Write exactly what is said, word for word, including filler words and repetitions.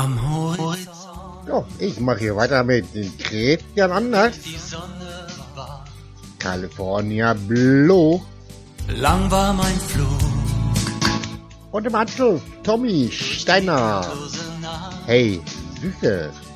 am Horizont. Ja, ich mache hier weiter mit den Christian Anders. Die Sonne war, California Blue. lang war mein Flug. Und im Anschluss Tommy Steiner. Dose nah. Hey, Süße.